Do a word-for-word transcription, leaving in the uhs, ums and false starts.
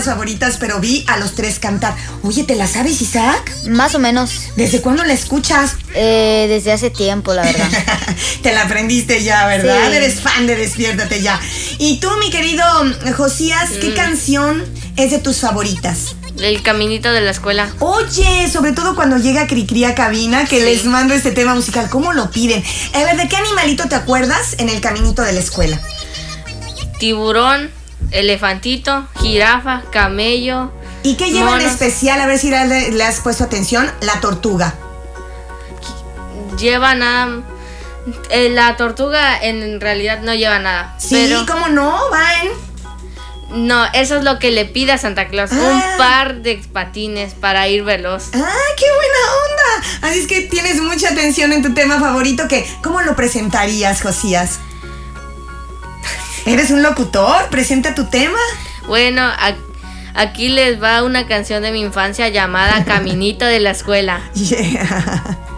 películas favoritas, pero vi a los tres cantar. Oye, ¿te la sabes, Isaac? Más o menos. ¿Desde cuándo la escuchas? Eh, desde hace tiempo, la verdad. Te la aprendiste ya, ¿verdad? Sí. Eres fan de Despiértate Ya. Y tú, mi querido Josías, ¿qué Mm. canción es de tus favoritas? El caminito de la escuela. Oye, sobre todo cuando llega Cricri a cabina, que Sí. les mando este tema musical, ¿cómo lo piden? A ver, ¿de qué animalito te acuerdas en el caminito de la escuela? Tiburón, elefantito, jirafa, camello. ¿Y qué lleva en monos. especial? A ver si le, le has puesto atención. La tortuga. Lleva nada. eh, la tortuga en realidad no lleva nada. Sí, pero ¿cómo no? Van. no, eso es lo que le pide a Santa Claus. Ah. Un par de patines para ir veloz. ¡Ah, qué buena onda! Así es que tienes mucha atención en tu tema favorito. Que, ¿cómo lo presentarías, Josías? ¿Eres un locutor? Presenta tu tema. Bueno, a- aquí les va una canción de mi infancia llamada Caminito de la escuela. Yeah.